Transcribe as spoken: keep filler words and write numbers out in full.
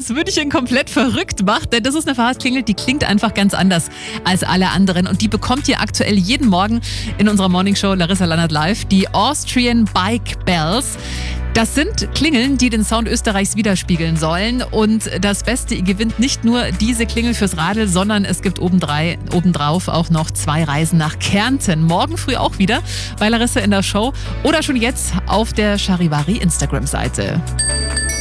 ganz München komplett verrückt macht, denn das ist eine Fahrradklingel, die klingt einfach ganz anders als alle anderen und die bekommt ihr aktuell jeden Morgen in unserer Morningshow Larissa Lannert Live, die Austrian Bike Bells. Das sind Klingeln, die den Sound Österreichs widerspiegeln sollen. Und das Beste, ihr gewinnt nicht nur diese Klingel fürs Radl, sondern es gibt obendrei, obendrauf auch noch zwei Reisen nach Kärnten. Morgen früh auch wieder bei Larissa in der Show oder schon jetzt auf der Charivari Instagram-Seite.